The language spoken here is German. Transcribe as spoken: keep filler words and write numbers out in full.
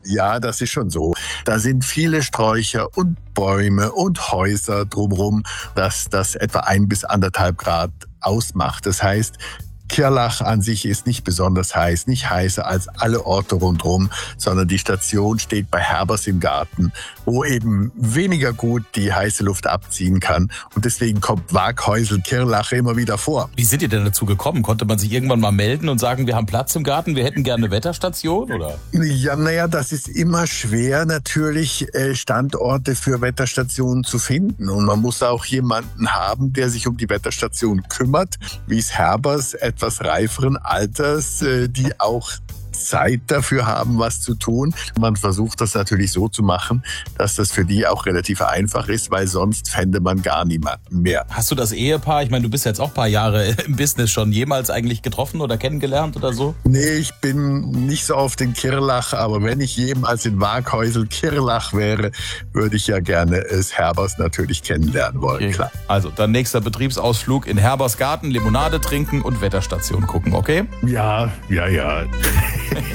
Ja, das ist schon so. Da sind viele Sträucher und Bäume und Häuser drumherum, dass das etwa ein bis anderthalb Grad ausmacht. Das heißt, Kirlach an sich ist nicht besonders heiß, nicht heißer als alle Orte rundherum, sondern die Station steht bei Herbers im Garten, wo eben weniger gut die heiße Luft abziehen kann. Und deswegen kommt Waaghäusel-Kirlach immer wieder vor. Wie sind ihr denn dazu gekommen? Konnte man sich irgendwann mal melden und sagen, wir haben Platz im Garten, wir hätten gerne eine Wetterstation, oder? Ja, naja, das ist immer schwer, natürlich Standorte für Wetterstationen zu finden. Und man muss auch jemanden haben, der sich um die Wetterstation kümmert, wie es Herbers etwas reiferen Alters, die auch Zeit dafür haben, was zu tun. Man versucht das natürlich so zu machen, dass das für die auch relativ einfach ist, weil sonst fände man gar niemanden mehr. Hast du das Ehepaar, ich meine, du bist jetzt auch ein paar Jahre im Business, schon jemals eigentlich getroffen oder kennengelernt oder so? Nee, ich bin nicht so oft in Kirlach, aber wenn ich jemals in Waaghäusel-Kirlach wäre, würde ich ja gerne es Herbers natürlich kennenlernen wollen, okay. Klar. Also, dann nächster Betriebsausflug in Herbers Garten, Limonade trinken und Wetterstation gucken, okay? Ja, ja, ja.